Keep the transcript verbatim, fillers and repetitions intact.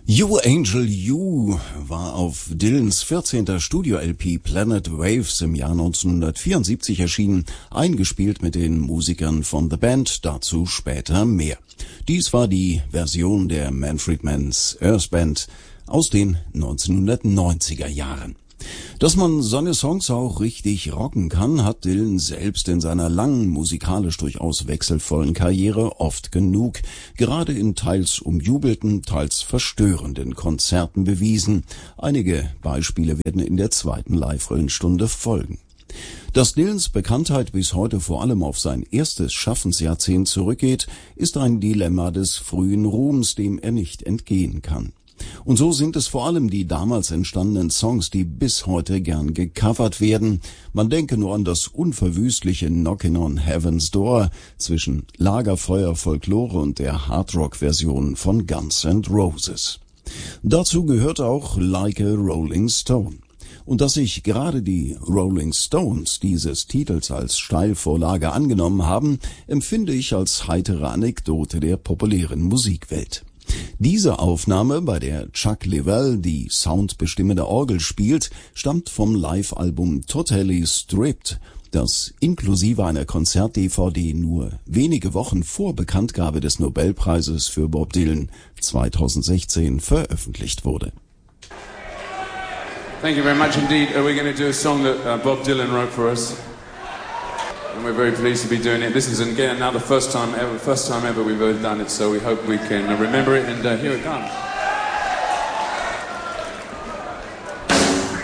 You Angel You war auf Dylans vierzehnter Studio-L P Planet Waves im Jahr neunzehnhundertvierundsiebzig erschienen, eingespielt mit den Musikern von The Band, dazu später mehr. Dies war die Version der Manfred Mann's Earth Band aus den neunzehnhundertneunziger Jahren. Dass man seine Songs auch richtig rocken kann, hat Dylan selbst in seiner langen, musikalisch durchaus wechselvollen Karriere oft genug, gerade in teils umjubelten, teils verstörenden Konzerten bewiesen. Einige Beispiele werden in der zweiten Live-Rillenstunde folgen. Dass Dylans Bekanntheit bis heute vor allem auf sein erstes Schaffensjahrzehnt zurückgeht, ist ein Dilemma des frühen Ruhms, dem er nicht entgehen kann. Und so sind es vor allem die damals entstandenen Songs, die bis heute gern gecovert werden. Man denke nur an das unverwüstliche Knockin' on Heaven's Door zwischen Lagerfeuer, Folklore und der Hardrock-Version von Guns N' Roses. Dazu gehört auch Like a Rolling Stone. Und dass sich gerade die Rolling Stones dieses Titels als Steilvorlage angenommen haben, empfinde ich als heitere Anekdote der populären Musikwelt. Diese Aufnahme, bei der Chuck Leavell die soundbestimmende Orgel spielt, stammt vom Live-Album Totally Stripped, das inklusive einer Konzert-D V D nur wenige Wochen vor Bekanntgabe des Nobelpreises für Bob Dylan zweitausendsechzehn veröffentlicht wurde. Thank you very much indeed. Uh, we're going to do a song that uh, Bob Dylan wrote for us. And we're very pleased to be doing it. This is again now the first time ever, first time ever we've ever done it, so we hope we can remember it, and uh, here it comes.